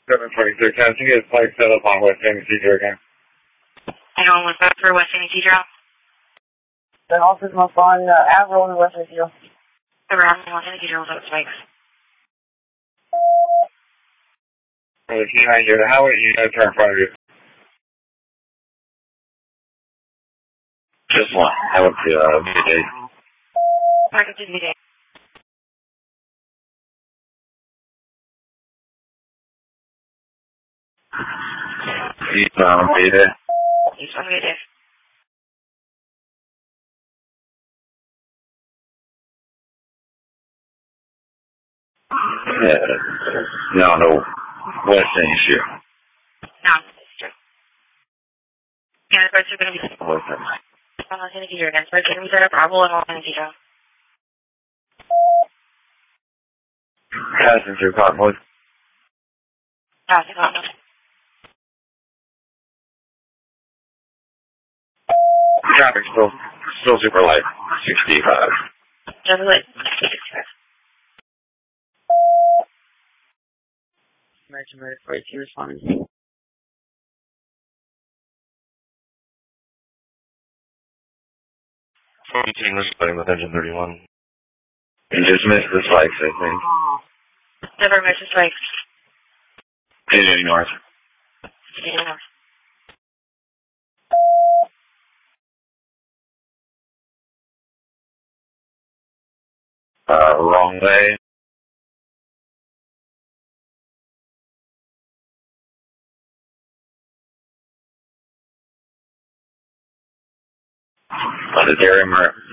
723. Can I get a flight set up on West San Ysidro again? Hang on, what's that for West San Ysidro? The office must on Avril and West San Ysidro. Around West San Ysidro without spikes. How would you turn in front of you? Just one. That would be VD. Market to VD. Eastbound VD. Eastbound VD. No, West San Ysidro. No, it's true. Yeah, the birds are going to be... West San Ysidro again. Birds are going to be set up Bravo and West San Ysidro. Passenger convoy. Passenger convoy. Traffic still super light. 65. Just lit. American Murder 42 responding. 14 responding with engine 31. You just missed the spikes, I think. Never missed the spikes. 880 north. 880 north. Wrong way. The